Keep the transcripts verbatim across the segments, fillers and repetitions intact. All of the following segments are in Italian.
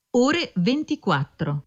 ore ventiquattro.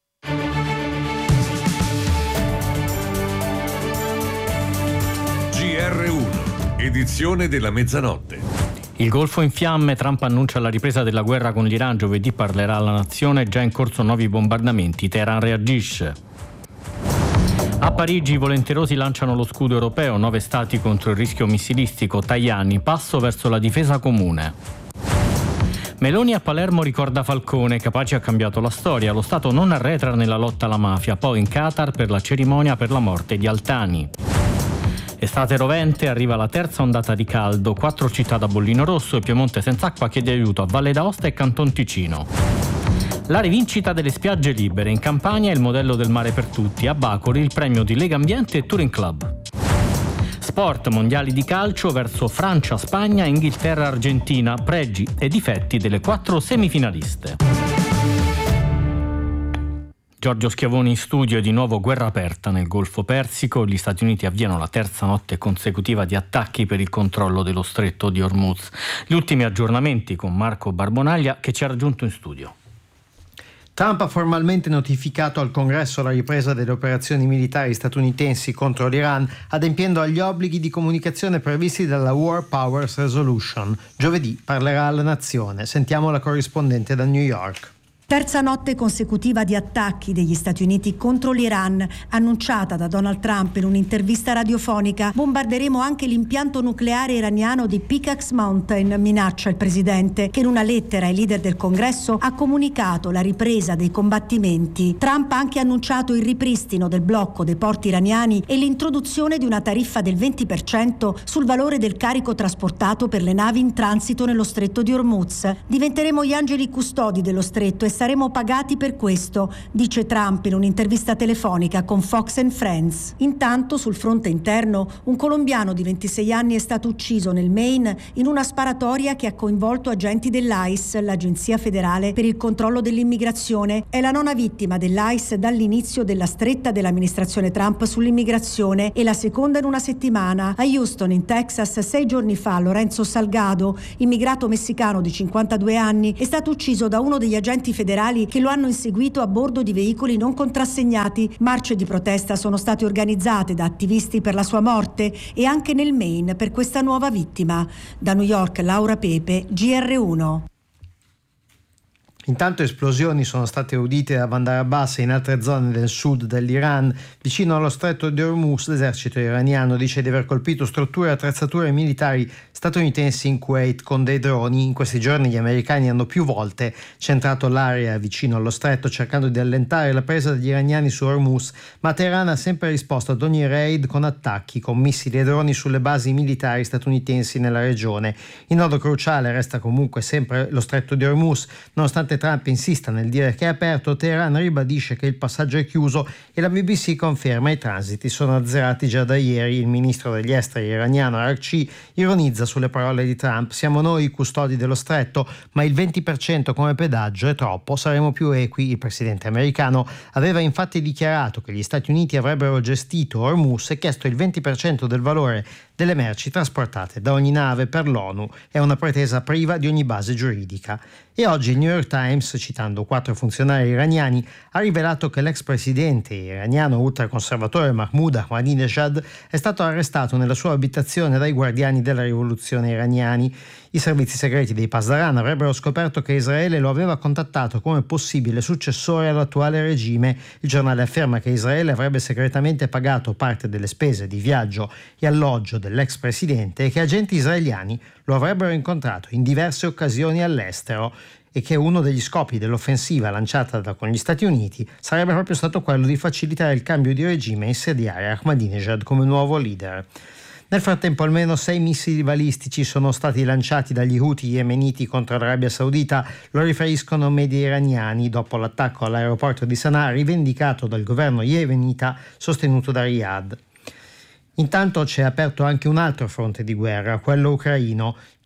G R uno, edizione della mezzanotte. Il Golfo in fiamme, Trump annuncia la ripresa della guerra con l'Iran, giovedì parlerà alla nazione, già in corso nuovi bombardamenti, Teheran reagisce. A Parigi i volenterosi lanciano lo scudo europeo, nove stati contro il rischio missilistico, Tajani, passo verso la difesa comune. Meloni a Palermo ricorda Falcone, Capaci ha cambiato la storia, lo Stato non arretra nella lotta alla mafia, poi in Qatar per la cerimonia per la morte di Altani. Estate rovente, arriva la terza ondata di caldo, quattro città da bollino rosso e Piemonte senza acqua chiede aiuto a Valle d'Aosta e Canton Ticino. La rivincita delle spiagge libere, in Campania il modello del mare per tutti, a Bacoli il premio di Lega Ambiente e Touring Club. Sport, mondiali di calcio verso Francia, Spagna, Inghilterra, Argentina, pregi e difetti delle quattro semifinaliste. Giorgio Schiavoni in studio e di nuovo guerra aperta nel Golfo Persico. Gli Stati Uniti avviano la terza notte consecutiva di attacchi per il controllo dello stretto di Hormuz. Gli ultimi aggiornamenti con Marco Barbonaglia che ci ha raggiunto in studio. Trump ha formalmente notificato al Congresso la ripresa delle operazioni militari statunitensi contro l'Iran, adempiendo agli obblighi di comunicazione previsti dalla War Powers Resolution. Giovedì parlerà alla nazione. Sentiamo la corrispondente da New York. Terza notte consecutiva di attacchi degli Stati Uniti contro l'Iran, annunciata da Donald Trump in un'intervista radiofonica. Bombarderemo anche l'impianto nucleare iraniano di Pickaxe Mountain, minaccia il presidente, che in una lettera ai leader del Congresso ha comunicato la ripresa dei combattimenti. Trump ha anche annunciato il ripristino del blocco dei porti iraniani e l'introduzione di una tariffa del venti per cento sul valore del carico trasportato per le navi in transito nello stretto di Hormuz. Diventeremo gli angeli custodi dello stretto e saremo pagati per questo, dice Trump in un'intervista telefonica con Fox and Friends. Intanto, sul fronte interno, un colombiano di ventisei anni è stato ucciso nel Maine in una sparatoria che ha coinvolto agenti dell'I C E, l'Agenzia Federale per il Controllo dell'Immigrazione. È la nona vittima dell'I C E dall'inizio della stretta dell'amministrazione Trump sull'immigrazione e la seconda in una settimana. A Houston, in Texas, sei giorni fa, Lorenzo Salgado, immigrato messicano di cinquantadue anni, è stato ucciso da uno degli agenti federali che lo hanno inseguito a bordo di veicoli non contrassegnati. Marce di protesta sono state organizzate da attivisti per la sua morte e anche nel Maine per questa nuova vittima. Da New York, Laura Pepe, G R uno. Intanto esplosioni sono state udite a Bandar Abbas e in altre zone del sud dell'Iran. Vicino allo stretto di Hormuz, l'esercito iraniano dice di aver colpito strutture e attrezzature militari statunitensi in Kuwait con dei droni. In questi giorni gli americani hanno più volte centrato l'area vicino allo stretto cercando di allentare la presa degli iraniani su Hormuz, ma Teheran ha sempre risposto ad ogni raid con attacchi con missili e droni sulle basi militari statunitensi nella regione. Il nodo cruciale resta comunque sempre lo stretto di Hormuz. Nonostante Trump insista nel dire che è aperto, Teheran ribadisce che il passaggio è chiuso e la B B C conferma i transiti sono azzerati già da ieri. Il ministro degli esteri iraniano Araghchi ironizza sulle parole di Trump: siamo noi i custodi dello stretto, ma il venti per cento come pedaggio è troppo, saremo più equi. Il presidente americano aveva infatti dichiarato che gli Stati Uniti avrebbero gestito Hormuz e chiesto il venti per cento del valore delle merci trasportate da ogni nave per l'ONU. È una pretesa priva di ogni base giuridica. E oggi il New York Times, citando quattro funzionari iraniani, ha rivelato che l'ex presidente iraniano ultraconservatore Mahmoud Ahmadinejad è stato arrestato nella sua abitazione dai guardiani della rivoluzione iraniani. I servizi segreti dei Pasdaran avrebbero scoperto che Israele lo aveva contattato come possibile successore all'attuale regime. Il giornale afferma che Israele avrebbe segretamente pagato parte delle spese di viaggio e alloggio dell'ex presidente e che agenti israeliani lo avrebbero incontrato in diverse occasioni all'estero e che uno degli scopi dell'offensiva lanciata da, con gli Stati Uniti sarebbe proprio stato quello di facilitare il cambio di regime e insediare Ahmadinejad come nuovo leader. Nel frattempo almeno sei missili balistici sono stati lanciati dagli Houthi yemeniti contro l'Arabia Saudita, lo riferiscono media iraniani, dopo l'attacco all'aeroporto di Sana'a rivendicato dal governo yemenita sostenuto da Riyadh. Intanto c'è aperto anche un altro fronte di guerra, quello ucraino.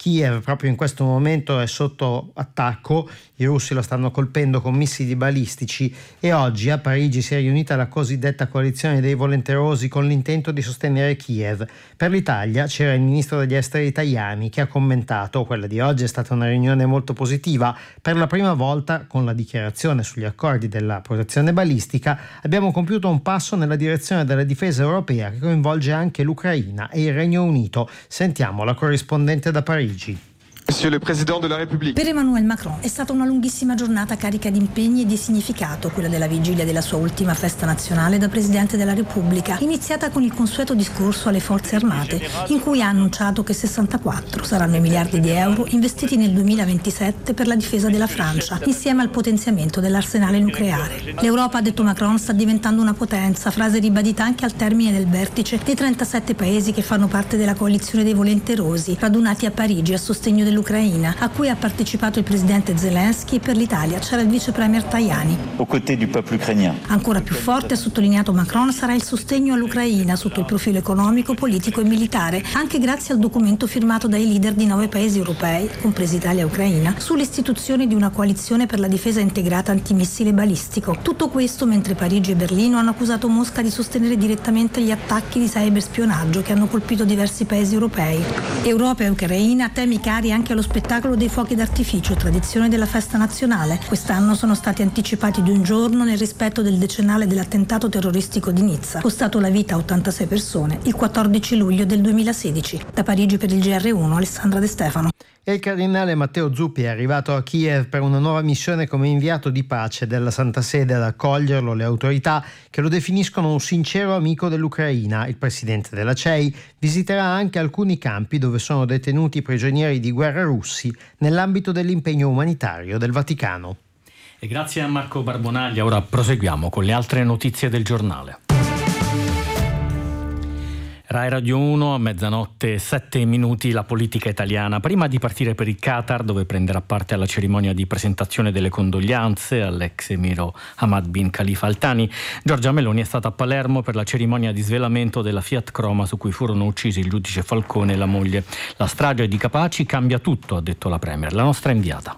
Kiev proprio in questo momento è sotto attacco, i russi lo stanno colpendo con missili balistici e oggi a Parigi si è riunita la cosiddetta coalizione dei volenterosi con l'intento di sostenere Kiev. Per l'Italia c'era il ministro degli esteri Tajani che ha commentato: quella di oggi è stata una riunione molto positiva, per la prima volta con la dichiarazione sugli accordi della protezione balistica abbiamo compiuto un passo nella direzione della difesa europea che coinvolge anche l'Ucraina e il Regno Unito. Sentiamo la corrispondente da Parigi. Monsieur le Président de la République. Per Emmanuel Macron è stata una lunghissima giornata carica di impegni e di significato, quella della vigilia della sua ultima festa nazionale da Presidente della Repubblica, iniziata con il consueto discorso alle forze armate, in cui ha annunciato che sessantaquattro saranno i miliardi di euro investiti nel duemilaventisette per la difesa della Francia, insieme al potenziamento dell'arsenale nucleare. L'Europa, ha detto Macron, sta diventando una potenza, frase ribadita anche al termine del vertice dei trentasette paesi che fanno parte della coalizione dei volenterosi, radunati a Parigi a sostegno dell'Ucraina, a cui ha partecipato il presidente Zelensky, e per l'Italia c'era il vice premier Tajani. Aux côtés du peuple ukrainien. Ancora più forte, ha sottolineato Macron, sarà il sostegno all'Ucraina sotto il profilo economico, politico e militare, anche grazie al documento firmato dai leader di nove paesi europei, compresi Italia e Ucraina, sull'istituzione di una coalizione per la difesa integrata antimissile balistico. Tutto questo mentre Parigi e Berlino hanno accusato Mosca di sostenere direttamente gli attacchi di cyberspionaggio che hanno colpito diversi paesi europei. Europa e Ucraina, temi cari anche allo spettacolo dei fuochi d'artificio, tradizione della festa nazionale. Quest'anno sono stati anticipati di un giorno nel rispetto del decennale dell'attentato terroristico di Nizza, costato la vita a ottantasei persone il quattordici luglio del duemilasedici. Da Parigi per il G R uno, Alessandra De Stefano. E il cardinale Matteo Zuppi è arrivato a Kiev per una nuova missione come inviato di pace della Santa Sede. Ad accoglierlo le autorità che lo definiscono un sincero amico dell'Ucraina. Il presidente della C E I visiterà anche alcuni campi dove sono detenuti prigionieri di guerra russi nell'ambito dell'impegno umanitario del Vaticano. E grazie a Marco Barbonaglia. Ora proseguiamo con le altre notizie del giornale. Rai Radio uno, a mezzanotte sette minuti, la politica italiana. Prima di partire per il Qatar, dove prenderà parte alla cerimonia di presentazione delle condoglianze all'ex emiro Hamad bin Khalifa Al Thani, Giorgia Meloni è stata a Palermo per la cerimonia di svelamento della Fiat Croma su cui furono uccisi il giudice Falcone e la moglie. La strage di Capaci cambia tutto, ha detto la Premier. La nostra inviata.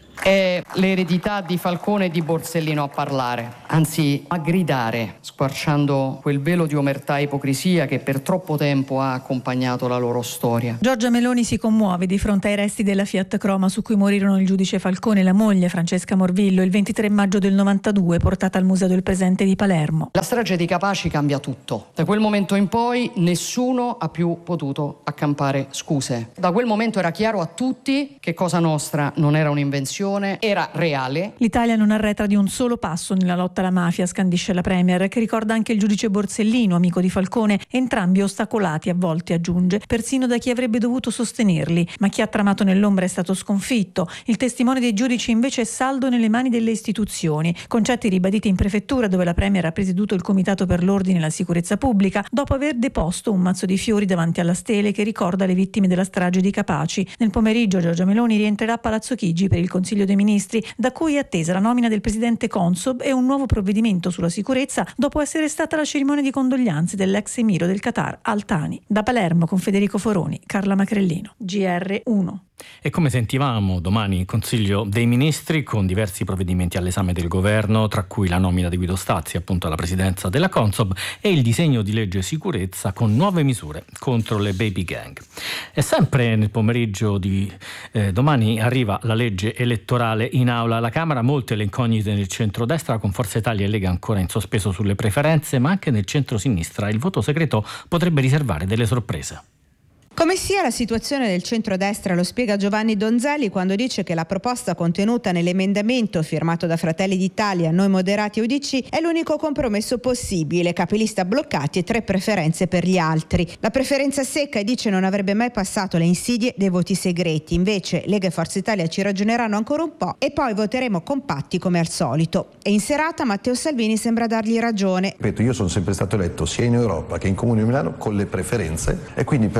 È l'eredità di Falcone e di Borsellino a parlare, anzi a gridare, squarciando quel velo di omertà e ipocrisia che per troppo tempo ha accompagnato la loro storia. Giorgia Meloni si commuove di fronte ai resti della Fiat Croma su cui morirono il giudice Falcone e la moglie Francesca Morvillo il ventitré maggio del novantadue, portata al Museo del Presente di Palermo. La strage di Capaci cambia tutto. Da quel momento in poi nessuno ha più potuto accampare scuse. Da quel momento era chiaro a tutti che Cosa Nostra non era un'invenzione, era reale. L'Italia non arretra di un solo passo nella lotta alla mafia, scandisce la Premier, che ricorda anche il giudice Borsellino, amico di Falcone, entrambi ostacolati a volte, aggiunge, persino da chi avrebbe dovuto sostenerli, ma chi ha tramato nell'ombra è stato sconfitto. Il testimone dei giudici invece è saldo nelle mani delle istituzioni, concetti ribaditi in prefettura dove la Premier ha presieduto il Comitato per l'Ordine e la Sicurezza Pubblica dopo aver deposto un mazzo di fiori davanti alla stele che ricorda le vittime della strage di Capaci. Nel pomeriggio Giorgia Meloni rientrerà a Palazzo Chigi per il Consiglio dei Ministri, da cui è attesa la nomina del presidente Consob e un nuovo provvedimento sulla sicurezza dopo essere stata la cerimonia di condoglianze dell'ex emiro del Qatar Al Thani. Da Palermo con Federico Foroni, Carla Macrellino, G R uno. E come sentivamo, domani il Consiglio dei Ministri con diversi provvedimenti all'esame del governo, tra cui la nomina di Guido Stazzi appunto alla presidenza della Consob e il disegno di legge sicurezza con nuove misure contro le baby gang. E sempre nel pomeriggio di eh, domani arriva la legge elettorale in aula alla Camera, molte le incognite nel centrodestra con Forza Italia e Lega ancora in sospeso sulle preferenze, ma anche nel centrosinistra il voto segreto potrebbe riservare delle sorprese. Come sia la situazione del centrodestra lo spiega Giovanni Donzelli quando dice che la proposta contenuta nell'emendamento firmato da Fratelli d'Italia, Noi Moderati e U D C è l'unico compromesso possibile, capilista bloccati e tre preferenze per gli altri. La preferenza secca, dice, non avrebbe mai passato le insidie dei voti segreti, invece Lega e Forza Italia ci ragioneranno ancora un po' e poi voteremo compatti come al solito. E in serata Matteo Salvini sembra dargli ragione. Ripeto, io sono sempre stato eletto sia in Europa che in Comune di Milano con le preferenze e quindi per quello che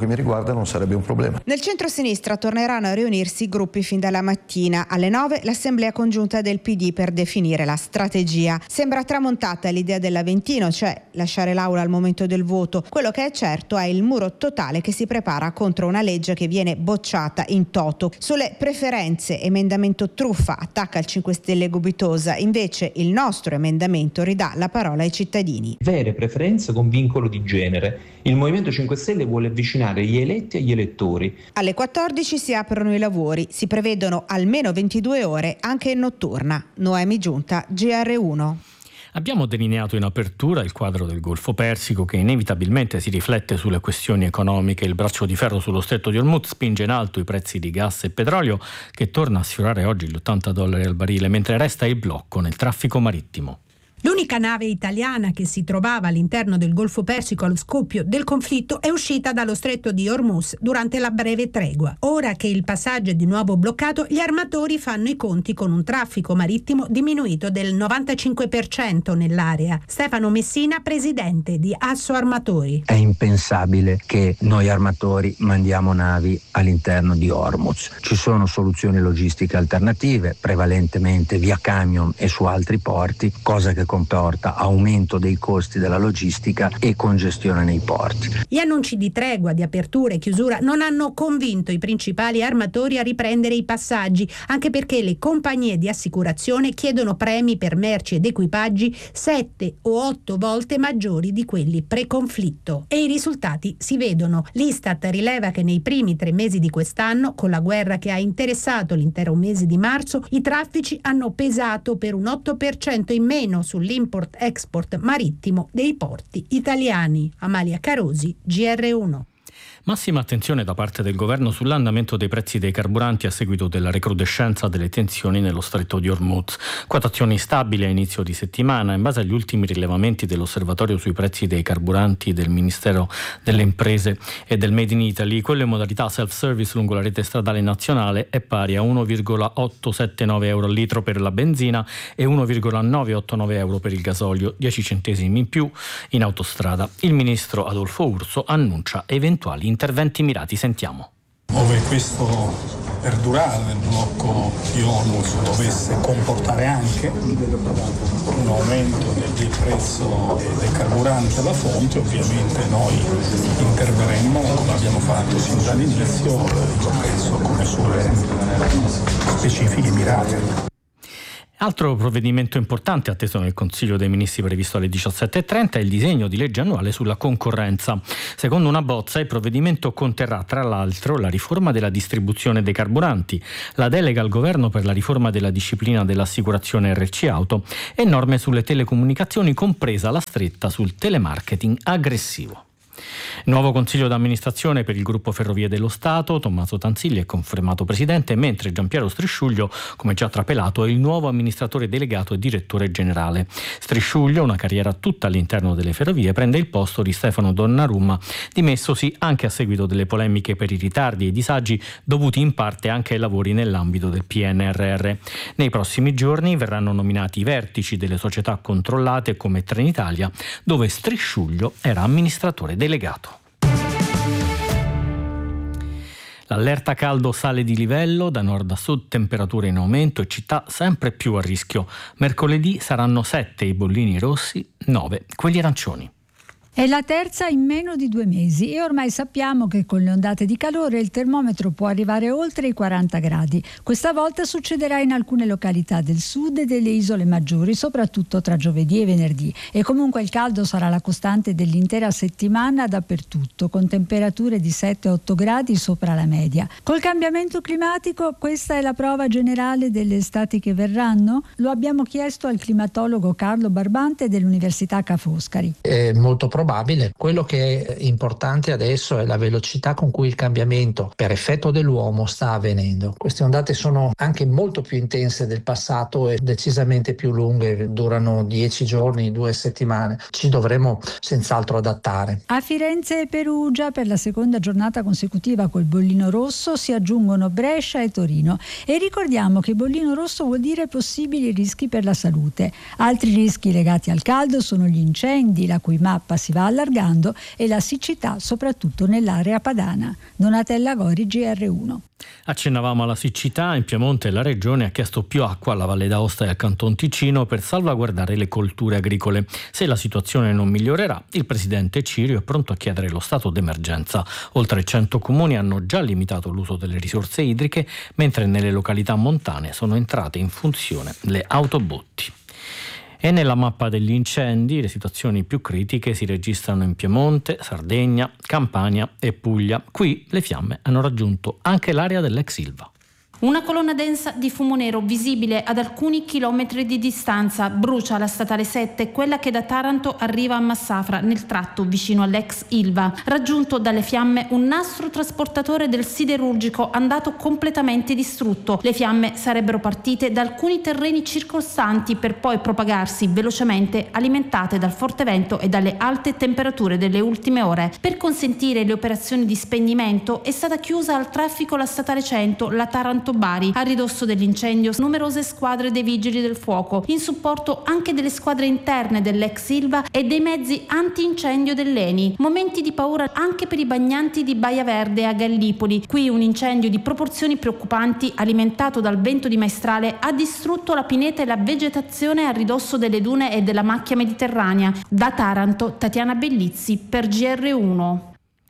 mi riguarda non sarebbe un problema. Nel centro-sinistra torneranno a riunirsi i gruppi fin dalla mattina. Alle nove l'assemblea congiunta del P D per definire la strategia. Sembra tramontata l'idea dell'Aventino, cioè lasciare l'aula al momento del voto. Quello che è certo è il muro totale che si prepara contro una legge che viene bocciata in toto. Sulle preferenze, emendamento truffa, attacca il cinque Stelle Gubitosa. Invece il nostro emendamento ridà la parola ai cittadini. Vere preferenze con vincolo di genere. Il Movimento cinque Stelle vuole avvicinare gli eletti agli elettori. Alle quattordici si aprono i lavori. Si prevedono almeno ventidue ore anche in notturna. Noemi Giunta, G R uno. Abbiamo delineato in apertura il quadro del Golfo Persico che inevitabilmente si riflette sulle questioni economiche. Il braccio di ferro sullo stretto di Hormuz spinge in alto i prezzi di gas e petrolio, che torna a sfiorare oggi gli ottanta dollari al barile, mentre resta il blocco nel traffico marittimo. L'unica nave italiana che si trovava all'interno del Golfo Persico allo scoppio del conflitto è uscita dallo stretto di Hormuz durante la breve tregua. Ora che il passaggio è di nuovo bloccato, gli armatori fanno i conti con un traffico marittimo diminuito del novantacinque per cento nell'area. Stefano Messina, presidente di Asso Armatori. È impensabile che noi armatori mandiamo navi all'interno di Hormuz. Ci sono soluzioni logistiche alternative, prevalentemente via camion e su altri porti, cosa che comporta aumento dei costi della logistica e congestione nei porti. Gli annunci di tregua, di apertura e chiusura non hanno convinto i principali armatori a riprendere i passaggi, anche perché le compagnie di assicurazione chiedono premi per merci ed equipaggi sette o otto volte maggiori di quelli pre-conflitto. E i risultati si vedono. L'Istat rileva che nei primi tre mesi di quest'anno, con la guerra che ha interessato l'intero mese di marzo, i traffici hanno pesato per un otto per cento in meno su sull'import-export marittimo dei porti italiani. Amalia Carosi, G R uno. Massima attenzione da parte del governo sull'andamento dei prezzi dei carburanti a seguito della recrudescenza delle tensioni nello stretto di Hormuz. Quotazioni stabili a inizio di settimana. In base agli ultimi rilevamenti dell'osservatorio sui prezzi dei carburanti del Ministero delle Imprese e del Made in Italy, quello in modalità self-service lungo la rete stradale nazionale è pari a uno virgola ottocentosettantanove euro al litro per la benzina e uno virgola novecentoottantanove euro per il gasolio, dieci centesimi in più in autostrada. Il ministro Adolfo Urso annuncia eventuali interventi mirati. Sentiamo. Ove questo perdurare del blocco di Hormuz dovesse comportare anche un aumento del prezzo del carburante alla fonte, ovviamente noi interverremo come abbiamo fatto sin dall'inizio, penso con misure specifiche mirate. Altro provvedimento importante atteso nel Consiglio dei Ministri previsto alle diciassette e trenta è il disegno di legge annuale sulla concorrenza. Secondo una bozza, il provvedimento conterrà tra l'altro la riforma della distribuzione dei carburanti, la delega al governo per la riforma della disciplina dell'assicurazione R C Auto e norme sulle telecomunicazioni, compresa la stretta sul telemarketing aggressivo. Nuovo consiglio d'amministrazione per il gruppo Ferrovie dello Stato. Tommaso Tanzilli è confermato presidente, mentre Giampiero Strisciuglio, come già trapelato, è il nuovo amministratore delegato e direttore generale. Strisciuglio, una carriera tutta all'interno delle ferrovie, prende il posto di Stefano Donnarumma, dimessosi anche a seguito delle polemiche per i ritardi e i disagi dovuti in parte anche ai lavori nell'ambito del P N R R. Nei prossimi giorni verranno nominati i vertici delle società controllate come Trenitalia, dove Strisciuglio era amministratore delegato. L'allerta caldo sale di livello, da nord a sud temperature in aumento e città sempre più a rischio. Mercoledì saranno sette i bollini rossi, nove quelli arancioni. È la terza in meno di due mesi e ormai sappiamo che con le ondate di calore il termometro può arrivare oltre i quaranta gradi. Questa volta succederà in alcune località del sud e delle isole maggiori, soprattutto tra giovedì e venerdì. E comunque il caldo sarà la costante dell'intera settimana dappertutto, con temperature di sette otto gradi sopra la media. Col cambiamento climatico questa è la prova generale delle estati che verranno? Lo abbiamo chiesto al climatologo Carlo Barbante dell'Università Ca' Foscari. È molto probabile. Quello che è importante adesso è la velocità con cui il cambiamento per effetto dell'uomo sta avvenendo. Queste ondate sono anche molto più intense del passato e decisamente più lunghe, durano dieci giorni, due settimane. Ci dovremo senz'altro adattare. A Firenze e Perugia per la seconda giornata consecutiva col bollino rosso si aggiungono Brescia e Torino. E ricordiamo che bollino rosso vuol dire possibili rischi per la salute. Altri rischi legati al caldo sono gli incendi, la cui mappa si si va allargando e la siccità soprattutto nell'area padana. Donatella Gori, G R uno. Accennavamo alla siccità. In Piemonte la regione ha chiesto più acqua alla Valle d'Aosta e al Canton Ticino per salvaguardare le colture agricole. Se la situazione non migliorerà, il presidente Cirio è pronto a chiedere lo stato d'emergenza. Oltre cento comuni hanno già limitato l'uso delle risorse idriche, mentre nelle località montane sono entrate in funzione le autobotti. E nella mappa degli incendi le situazioni più critiche si registrano in Piemonte, Sardegna, Campania e Puglia. Qui le fiamme hanno raggiunto anche l'area dell'ex Ilva. Una colonna densa di fumo nero visibile ad alcuni chilometri di distanza brucia la statale sette, quella che da Taranto arriva a Massafra, nel tratto vicino all'ex Ilva. Raggiunto dalle fiamme un nastro trasportatore del siderurgico andato completamente distrutto. Le fiamme sarebbero partite da alcuni terreni circostanti per poi propagarsi velocemente, alimentate dal forte vento e dalle alte temperature delle ultime ore. Per consentire le operazioni di spegnimento è stata chiusa al traffico la statale cento, la Taranto Bari. A ridosso dell'incendio numerose squadre dei vigili del fuoco, in supporto anche delle squadre interne dell'ex Ilva e dei mezzi antincendio dell'Eni. Momenti di paura anche per i bagnanti di Baia Verde a Gallipoli. Qui un incendio di proporzioni preoccupanti, alimentato dal vento di maestrale, ha distrutto la pineta e la vegetazione a ridosso delle dune e della macchia mediterranea. Da Taranto, Tatiana Bellizzi per G R uno.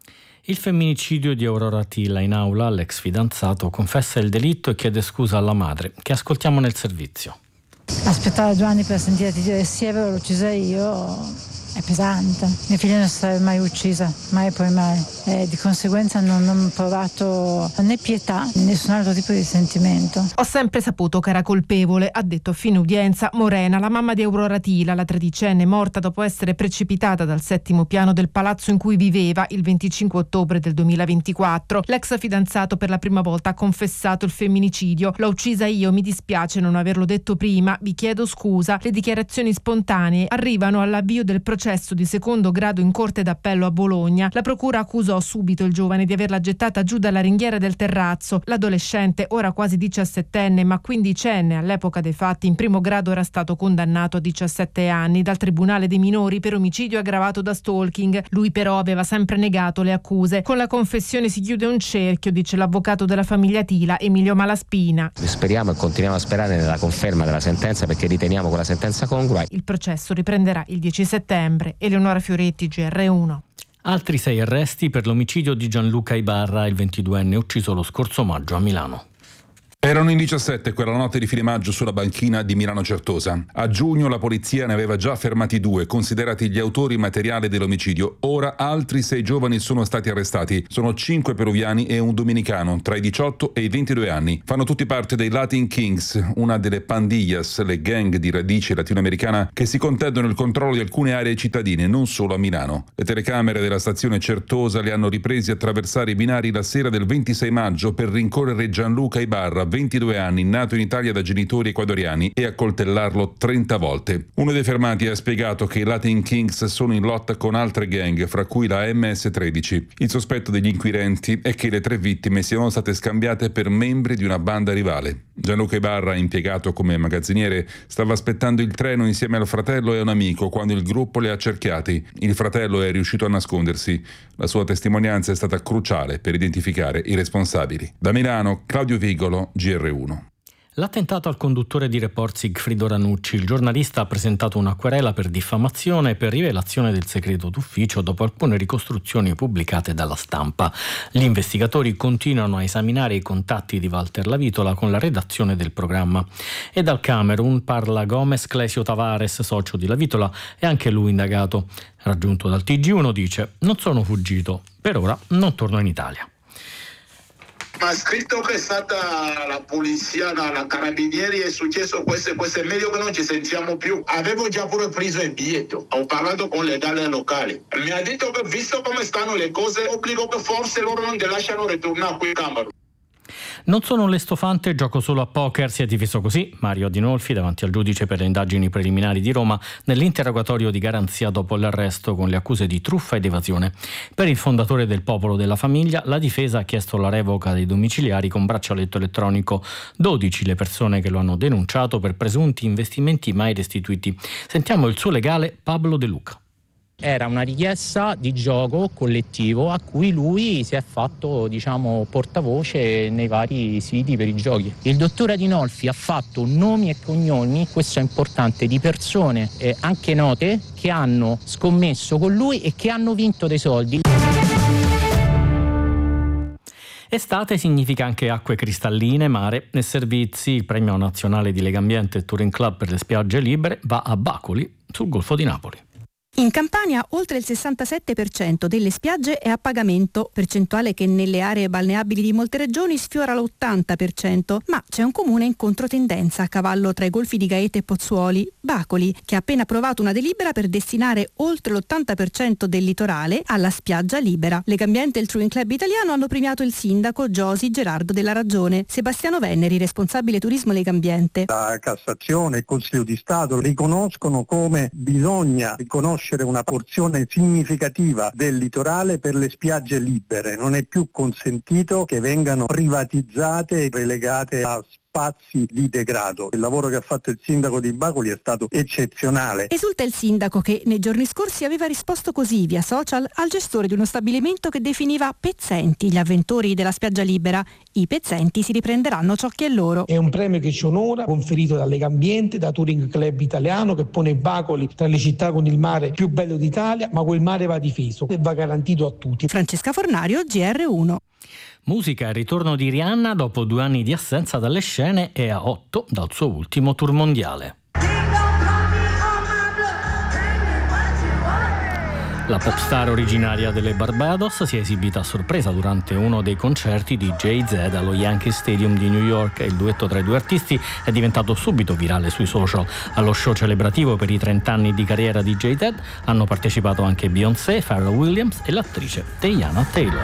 Il femminicidio di Aurora Tilla. In aula l'ex fidanzato confessa il delitto e chiede scusa alla madre, che ascoltiamo nel servizio. Aspettare due anni per sentirti dire sì, è vero, l'ho uccisa io, è pesante. Mia figlia non sarebbe mai uccisa, mai e poi mai. E di conseguenza non ho provato né pietà né nessun altro tipo di sentimento. Ho sempre saputo che era colpevole, ha detto a fine udienza Morena, la mamma di Aurora Tila, la tredicenne morta dopo essere precipitata dal settimo piano del palazzo in cui viveva il venticinque ottobre del duemilaventiquattro. L'ex fidanzato per la prima volta ha confessato il femminicidio. L'ho uccisa io, mi dispiace non averlo detto prima, vi chiedo scusa. Le dichiarazioni spontanee arrivano all'avvio del processo di secondo grado in Corte d'Appello a Bologna. La procura accusò subito il giovane di averla gettata giù dalla ringhiera del terrazzo. L'adolescente, ora quasi diciassettenne ma quindicenne all'epoca dei fatti, in primo grado era stato condannato a diciassette anni dal Tribunale dei minori per omicidio aggravato da stalking. Lui però aveva sempre negato le accuse. Con la confessione si chiude un cerchio, dice l'avvocato della famiglia Tila, Emilio Malaspina. Speriamo e continuiamo a sperare nella conferma della sentenza, perché riteniamo quella sentenza congrua. Il processo riprenderà il dieci settembre. Eleonora Fioretti, G R uno. Altri sei arresti per l'omicidio di Gianluca Ibarra, il ventiduenne ucciso lo scorso maggio a Milano. Erano in diciassette quella notte di fine maggio sulla banchina di Milano Certosa. A giugno la polizia ne aveva già fermati due, considerati gli autori materiali dell'omicidio. Ora altri sei giovani sono stati arrestati. Sono cinque peruviani e un dominicano, tra i diciotto e i ventidue anni. Fanno tutti parte dei Latin Kings, una delle pandillas, le gang di radice latinoamericana che si contendono il controllo di alcune aree cittadine, non solo a Milano. Le telecamere della stazione Certosa li hanno ripresi attraversare i binari la sera del ventisei maggio per rincorrere Gianluca Ibarra, ventidue anni, nato in Italia da genitori ecuadoriani, e accoltellarlo trenta volte. Uno dei fermati ha spiegato che i Latin Kings sono in lotta con altre gang, fra cui la M S tredici. Il sospetto degli inquirenti è che le tre vittime siano state scambiate per membri di una banda rivale. Gianluca Ibarra, impiegato come magazziniere, stava aspettando il treno insieme al fratello e un amico quando il gruppo li ha cerchiati. Il fratello è riuscito a nascondersi. La sua testimonianza è stata cruciale per identificare i responsabili. Da Milano, Claudio Vigolo, G R uno. L'attentato al conduttore di Report Sigfrido Ranucci. Il giornalista ha presentato una querela per diffamazione e per rivelazione del segreto d'ufficio dopo alcune ricostruzioni pubblicate dalla Stampa. Gli investigatori continuano a esaminare i contatti di Walter Lavitola con la redazione del programma. E dal Camerun parla Gomez Clesio Tavares, socio di Lavitola, e anche lui indagato. Raggiunto dal T G uno dice: non sono fuggito, per ora non torno in Italia. Ma scritto che è stata la polizia, la, la carabinieri, è successo questo, questo è meglio che non ci sentiamo più. Avevo già pure preso il biglietto, ho parlato con le dalle locali. Mi ha detto che visto come stanno le cose, obbligo che forse loro non ti lasciano ritornare qui in Camerun. Non sono l'estofante, gioco solo a poker, si è difeso così Mario Adinolfi davanti al giudice per le indagini preliminari di Roma nell'interrogatorio di garanzia dopo l'arresto con le accuse di truffa ed evasione. Per il fondatore del Popolo della Famiglia, la difesa ha chiesto la revoca dei domiciliari con braccialetto elettronico. dodici le persone che lo hanno denunciato per presunti investimenti mai restituiti. Sentiamo il suo legale Pablo De Luca. Era una richiesta di gioco collettivo a cui lui si è fatto, diciamo, portavoce nei vari siti per i giochi. Il dottor Adinolfi ha fatto nomi e cognomi, questo è importante, di persone eh, anche note che hanno scommesso con lui e che hanno vinto dei soldi. Estate significa anche acque cristalline, mare e servizi. Il premio nazionale di Legambiente e Touring Club per le spiagge libere va a Bacoli, sul Golfo di Napoli. In Campania oltre il sessantasette per cento delle spiagge è a pagamento, percentuale che nelle aree balneabili di molte regioni sfiora l'ottanta per cento, ma c'è un comune in controtendenza a cavallo tra i golfi di Gaeta e Pozzuoli, Bacoli, che ha appena approvato una delibera per destinare oltre l'ottanta per cento del litorale alla spiaggia libera. Legambiente e il Touring Club italiano hanno premiato il sindaco Giosi Gerardo della Ragione. Sebastiano Venneri, responsabile turismo Legambiente. La Cassazione e il Consiglio di Stato riconoscono come bisogna riconoscere una porzione significativa del litorale per le spiagge libere. Non è più consentito che vengano privatizzate e relegate a spazi di degrado. Il lavoro che ha fatto il sindaco di Bacoli è stato eccezionale. Esulta il sindaco che nei giorni scorsi aveva risposto così via social al gestore di uno stabilimento che definiva pezzenti gli avventori della spiaggia libera. I pezzenti si riprenderanno ciò che è loro. È un premio che ci onora, conferito da Legambiente, da Touring Club italiano, che pone Bacoli tra le città con il mare più bello d'Italia, ma quel mare va difeso e va garantito a tutti. Francesca Fornario, G R uno. Musica, il ritorno di Rihanna dopo due anni di assenza dalle scene e a otto dal suo ultimo tour mondiale. La popstar originaria delle Barbados si è esibita a sorpresa durante uno dei concerti di Jay-Z allo Yankee Stadium di New York e il duetto tra i due artisti è diventato subito virale sui social. Allo show celebrativo per i trenta anni di carriera di Jay-Z hanno partecipato anche Beyoncé, Pharrell Williams e l'attrice Teyana Taylor.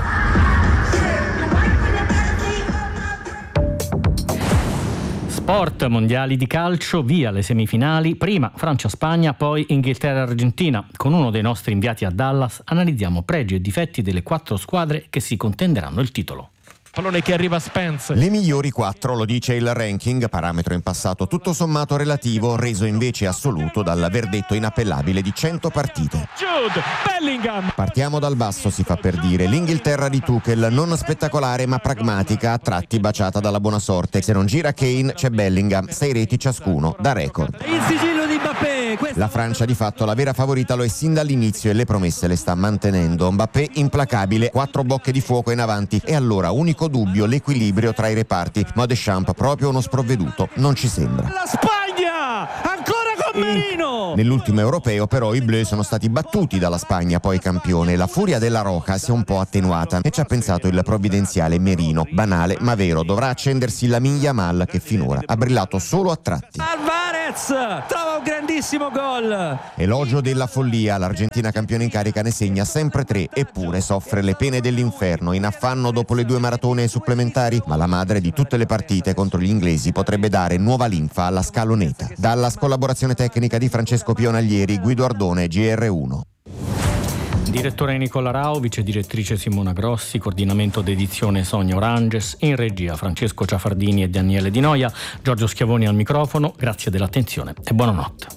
Sport, mondiali di calcio, via le semifinali, prima Francia-Spagna, poi Inghilterra-Argentina. Con uno dei nostri inviati a Dallas analizziamo pregi e difetti delle quattro squadre che si contenderanno il titolo. Pallone che arriva a Spence. Le migliori quattro, lo dice il ranking, parametro in passato tutto sommato relativo, reso invece assoluto dal verdetto inappellabile di cento partite. Jude Bellingham. Partiamo dal basso, si fa per dire. L'Inghilterra di Tuchel, non spettacolare ma pragmatica, a tratti baciata dalla buona sorte. Se non gira Kane c'è Bellingham, sei reti ciascuno, da record. Il sigillo di Mbappé. Questa... La Francia di fatto la vera favorita lo è sin dall'inizio e le promesse le sta mantenendo. Mbappé implacabile, quattro bocche di fuoco in avanti e allora unico dubbio l'equilibrio tra i reparti, ma Deschamps proprio uno sprovveduto non ci sembra. La Spagna ancora con Merino. Nell'ultimo europeo però i blu sono stati battuti dalla Spagna, poi campione. La furia della Roja si è un po' attenuata e ci ha pensato il provvidenziale Merino. Banale ma vero, dovrà accendersi la Yamal che finora ha brillato solo a tratti. Alvarez trova un grandissimo gol. Elogio della follia, l'Argentina campione in carica ne segna sempre tre, eppure soffre le pene dell'inferno, in affanno dopo le due maratone supplementari, ma la madre di tutte le partite contro gli inglesi potrebbe dare nuova linfa alla scaloneta. Dalla collaborazione tecnica di Francesco Pionaglieri, Guido Ardone, G R uno. Direttore Nicola Rao, vice direttrice Simona Grossi, coordinamento d'edizione Sonia Oranges, in regia Francesco Ciafardini e Daniele Di Noia, Giorgio Schiavoni al microfono, grazie dell'attenzione e buonanotte.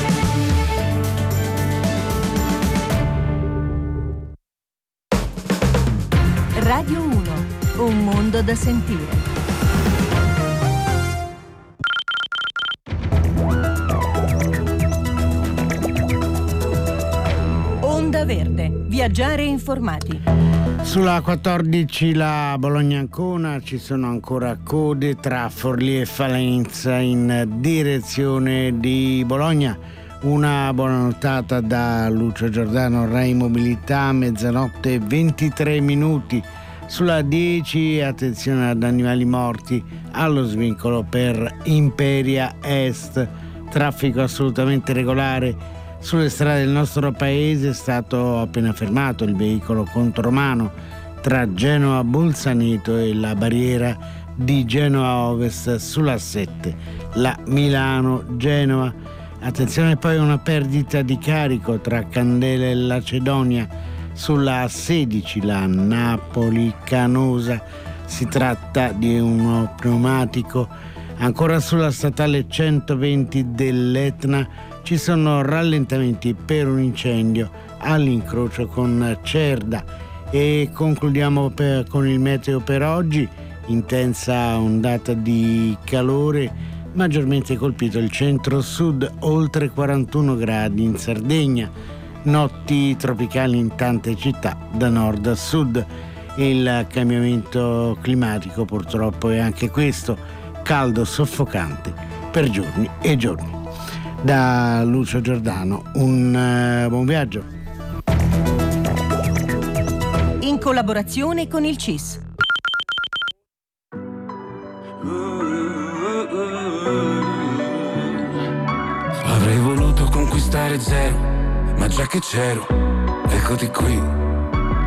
Radio uno, un mondo da sentire. Onda Verde, viaggiare informati. Sulla quattordici la Bologna-Ancona ci sono ancora code tra Forlì e Falenza in direzione di Bologna. Una buona notata da Lucio Giordano, Rai Mobilità, mezzanotte e ventitré minuti. Sulla dieci attenzione ad animali morti allo svincolo per Imperia Est. Traffico assolutamente regolare sulle strade del nostro paese, è stato appena fermato il veicolo contromano tra Genova Bolzaneto e la barriera di Genova Ovest sulla sette, la Milano-Genova. Attenzione poi a una perdita di carico tra Candela e Lacedonia sulla sedici, la Napoli-Canosa. Si tratta di uno pneumatico. Ancora sulla statale centoventi dell'Etna ci sono rallentamenti per un incendio all'incrocio con Cerda. E concludiamo per, con il meteo per oggi. Intensa ondata di calore, maggiormente colpito il centro-sud, oltre quarantuno gradi in Sardegna, notti tropicali in tante città da nord a sud. Il cambiamento climatico purtroppo è anche questo, caldo soffocante per giorni e giorni. Da Lucio Giordano un uh, buon viaggio. In collaborazione con il C I S. Avrei voluto conquistare zero, ma già che c'ero, eccoti qui.